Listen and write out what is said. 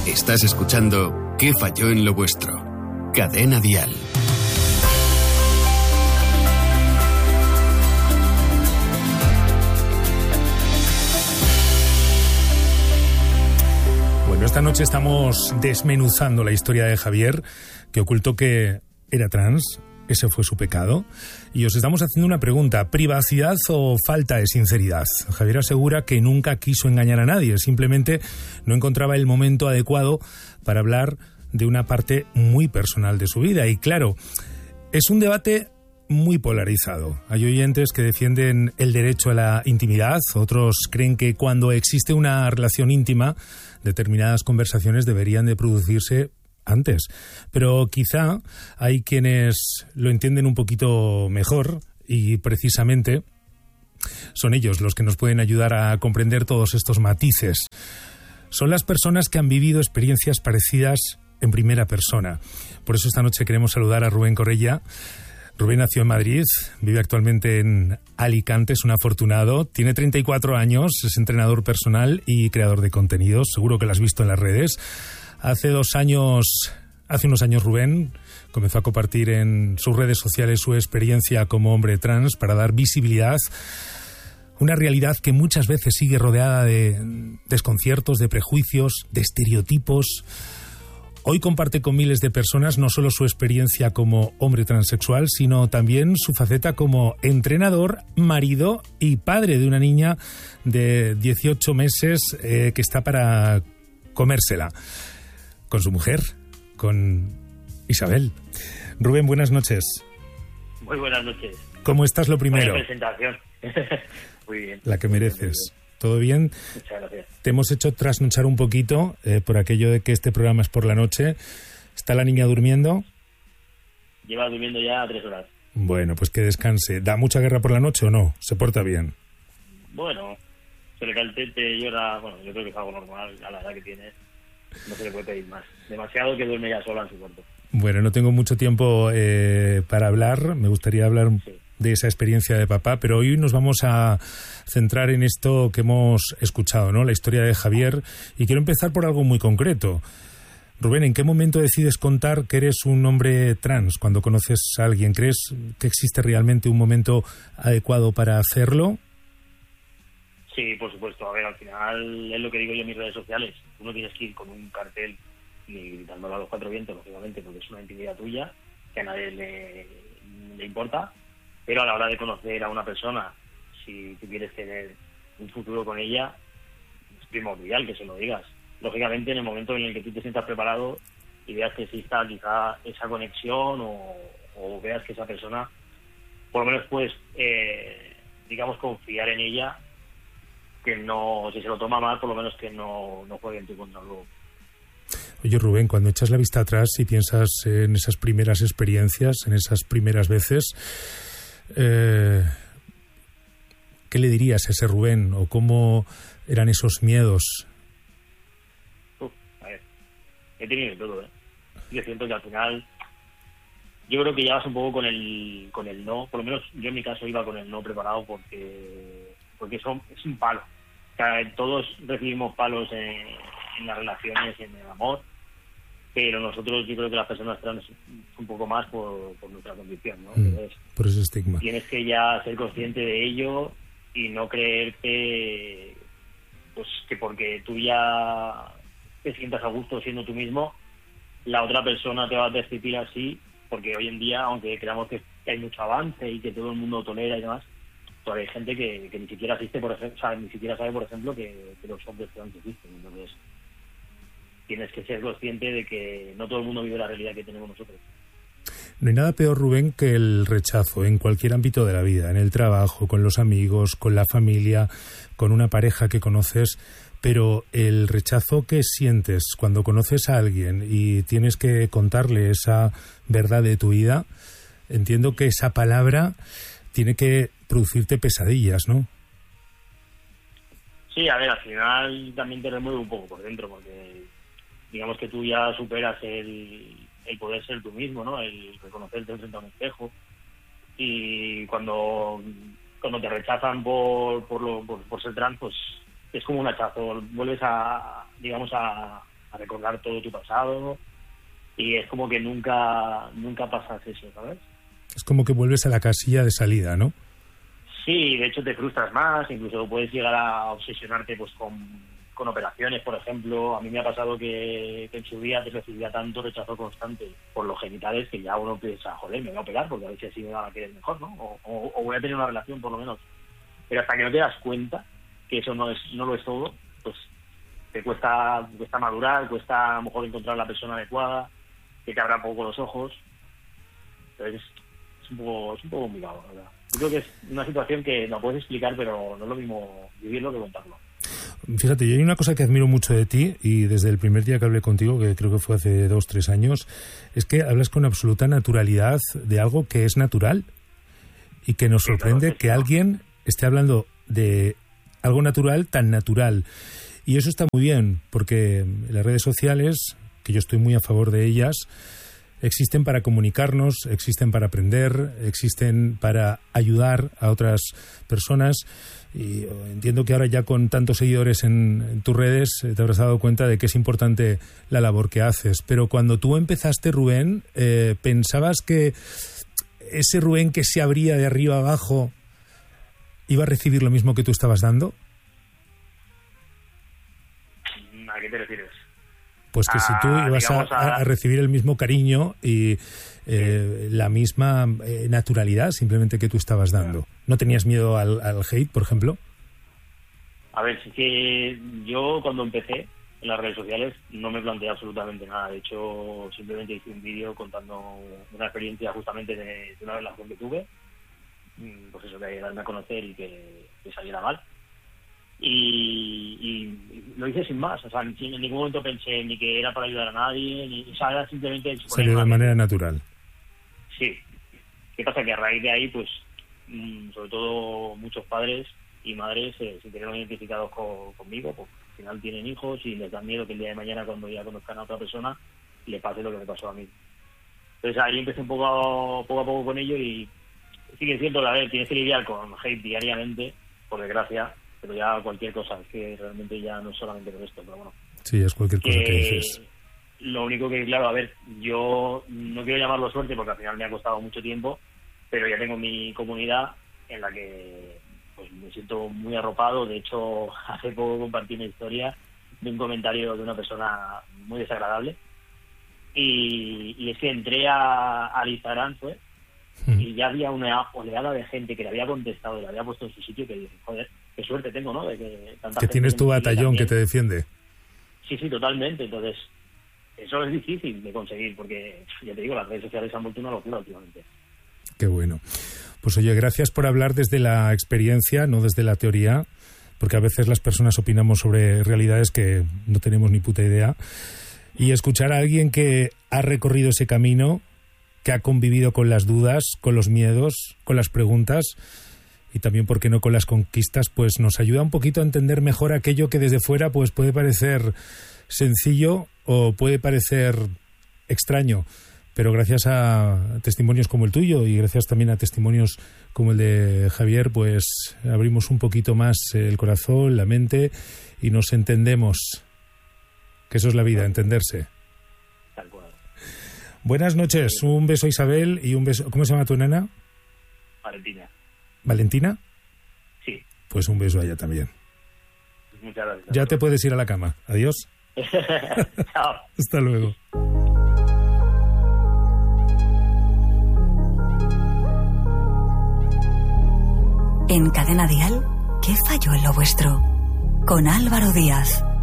Estás escuchando ¿Qué falló en lo vuestro? Cadena Dial. Bueno, esta noche estamos desmenuzando la historia de Javier, que ocultó que era trans. Ese fue su pecado. Y os estamos haciendo una pregunta: ¿privacidad o falta de sinceridad? Javier asegura que nunca quiso engañar a nadie, simplemente no encontraba el momento adecuado para hablar de una parte muy personal de su vida. Y claro, es un debate muy polarizado. Hay oyentes que defienden el derecho a la intimidad, otros creen que cuando existe una relación íntima, determinadas conversaciones deberían de producirse antes. Pero quizá hay quienes lo entienden un poquito mejor y precisamente son ellos los que nos pueden ayudar a comprender todos estos matices. Son las personas que han vivido experiencias parecidas en primera persona. Por eso esta noche queremos saludar a Rubén Corella. Rubén nació en Madrid, vive actualmente en Alicante, es un afortunado, tiene 34 años, es entrenador personal y creador de contenidos, seguro que lo has visto en las redes. Hace unos años Rubén comenzó a compartir en sus redes sociales su experiencia como hombre trans para dar visibilidad, una realidad que muchas veces sigue rodeada de desconciertos, de prejuicios, de estereotipos. Hoy comparte con miles de personas no solo su experiencia como hombre transexual, sino también su faceta como entrenador, marido y padre de una niña de 18 meses que está para comérsela. Con su mujer, con Isabel. Rubén, buenas noches. Muy buenas noches. ¿Cómo estás, lo primero? Buena presentación. Muy bien. La que mereces. ¿Todo bien? Muchas gracias. Te hemos hecho trasnochar un poquito por aquello de que este programa es por la noche. ¿Está la niña durmiendo? Lleva durmiendo ya 3 horas. Bueno, pues que descanse. ¿Da mucha guerra por la noche o no? ¿Se porta bien? Bueno, se le cae el tete, llora. Bueno, yo creo que es algo normal a la edad que tiene. No se le puede pedir más. Demasiado que duerme ya sola en su cuarto. Bueno, no tengo mucho tiempo para hablar. Me gustaría hablar de esa experiencia de papá, pero hoy nos vamos a centrar en esto que hemos escuchado, ¿no? La historia de Javier. Y quiero empezar por algo muy concreto. Rubén, ¿en qué momento decides contar que eres un hombre trans? Cuando conoces a alguien, ¿crees que existe realmente un momento adecuado para hacerlo? Sí, por supuesto. A ver, al final es lo que digo yo en mis redes sociales. Tú no tienes que ir con un cartel ni gritándolo a los 4 vientos, lógicamente, porque es una intimidad tuya que a nadie le importa. Pero a la hora de conocer a una persona, si tú quieres tener un futuro con ella, es primordial que se lo digas. Lógicamente, en el momento en el que tú te sientas preparado y veas que exista quizá esa conexión o veas que esa persona, por lo menos puedes, digamos, confiar en ella, que no, si se lo toma mal, por lo menos que no juegue en tu contra luego. Oye, Rubén, cuando echas la vista atrás y piensas en esas primeras experiencias, en esas primeras veces, ¿qué le dirías a ese Rubén? ¿O cómo eran esos miedos? A ver, he tenido de todo, ¿eh? Yo siento que al final, yo creo que ya vas un poco con el no, por lo menos yo en mi caso iba con el no preparado porque es un palo. O sea, todos recibimos palos en las relaciones, en el amor, pero nosotros, yo creo que las personas trans un poco más por nuestra condición, ¿no? Entonces, por ese estigma. Tienes que ya ser consciente de ello y no creerte pues que porque tú ya te sientas a gusto siendo tú mismo, la otra persona te va a percibir así, porque hoy en día, aunque creamos que hay mucho avance y que todo el mundo tolera y demás, todavía hay gente que ni siquiera asiste, por ejemplo, o sea, ni siquiera sabe, por ejemplo, que los hombres trans existen. Entonces, tienes que ser consciente de que no todo el mundo vive la realidad que tenemos nosotros. No hay nada peor, Rubén, que el rechazo en cualquier ámbito de la vida, en el trabajo, con los amigos, con la familia, con una pareja que conoces, pero el rechazo que sientes cuando conoces a alguien y tienes que contarle esa verdad de tu vida, entiendo que esa palabra tiene que producirte pesadillas, ¿no? Sí, a ver, al final también te remueve un poco por dentro, porque digamos que tú ya superas el poder ser tú mismo, ¿no? El reconocerte frente a un espejo. Y cuando te rechazan por ser trans, pues es como un hachazo. Vuelves a a recordar todo tu pasado, y es como que nunca pasas eso, ¿sabes? Es como que vuelves a la casilla de salida, ¿no? Sí, de hecho te frustras más, incluso puedes llegar a obsesionarte pues con operaciones, por ejemplo. A mí me ha pasado que en su día te recibía tanto rechazo constante por los genitales que ya uno piensa, joder, me voy a operar porque a ver si así me van a querer mejor, ¿no? O voy a tener una relación por lo menos. Pero hasta que no te das cuenta que eso no lo es todo, pues te cuesta madurar, cuesta a lo mejor encontrar la persona adecuada, que te abra un poco los ojos. Entonces es un poco complicado, la verdad. Yo creo que es una situación que no puedes explicar, pero no es lo mismo vivirlo que contarlo. Fíjate, yo hay una cosa que admiro mucho de ti, y desde el primer día que hablé contigo, que creo que fue hace 2-3 años, es que hablas con absoluta naturalidad de algo que es natural, y que nos sorprende que alguien esté hablando de algo natural tan natural. Y eso está muy bien, porque las redes sociales, que yo estoy muy a favor de ellas, existen para comunicarnos, existen para aprender, existen para ayudar a otras personas, y entiendo que ahora ya con tantos seguidores en tus redes te habrás dado cuenta de que es importante la labor que haces. Pero cuando tú empezaste, Rubén, ¿pensabas que ese Rubén que se abría de arriba a abajo iba a recibir lo mismo que tú estabas dando? ¿A qué te refieres? Pues que si tú ibas a recibir el mismo cariño y la misma naturalidad simplemente que tú estabas dando. ¿No tenías miedo al hate, por ejemplo? A ver, sí que yo cuando empecé en las redes sociales no me planteé absolutamente nada. De hecho, simplemente hice un vídeo contando una experiencia justamente de una relación que tuve. Pues eso, de darme a conocer y que saliera mal. Y lo hice sin más, o sea, en ningún momento pensé ni que era para ayudar a nadie, o sea, era simplemente... Salió de manera natural. Sí. ¿Qué pasa? Que a raíz de ahí, pues, sobre todo muchos padres y madres se sintieron identificados conmigo, porque al final tienen hijos y les da miedo que el día de mañana, cuando ya conozcan a otra persona, le pase lo que me pasó a mí. Entonces ahí empecé poco a poco con ello, y sigue siendo, a ver, tienes que lidiar con hate diariamente, por desgracia, pero ya cualquier cosa, es que realmente ya no es solamente por esto, pero bueno. Sí, es cualquier cosa que dices. Lo único que, claro, a ver, yo no quiero llamarlo suerte porque al final me ha costado mucho tiempo, pero ya tengo mi comunidad en la que pues me siento muy arropado. De hecho, hace poco compartí una historia de un comentario de una persona muy desagradable, y es que entré al Instagram, y ya había una oleada de gente que le había contestado y le había puesto en su sitio, que dije, joder, qué suerte tengo, ¿no? De que tanta gente tienes tu batallón que te defiende. Sí, totalmente. Entonces, eso es difícil de conseguir, porque, ya te digo, las redes sociales han vuelto una locura últimamente. Qué bueno. Pues oye, gracias por hablar desde la experiencia, no desde la teoría, porque a veces las personas opinamos sobre realidades que no tenemos ni puta idea. Y escuchar a alguien que ha recorrido ese camino, que ha convivido con las dudas, con los miedos, con las preguntas, y también, ¿por qué no?, con las conquistas, pues nos ayuda un poquito a entender mejor aquello que desde fuera pues puede parecer sencillo o puede parecer extraño, pero gracias a testimonios como el tuyo y gracias también a testimonios como el de Javier, pues abrimos un poquito más el corazón, la mente, y nos entendemos, que eso es la vida, entenderse. Tal cual. Buenas noches, un beso a Isabel y un beso... ¿Cómo se llama tu nena? Valentina. ¿Valentina? Sí. Pues un beso a ella también. Muchas gracias. Ya te puedes ir a la cama. Adiós. Chao. Hasta luego. En Cadena Dial, ¿qué falló en lo vuestro? Con Álvaro Díaz.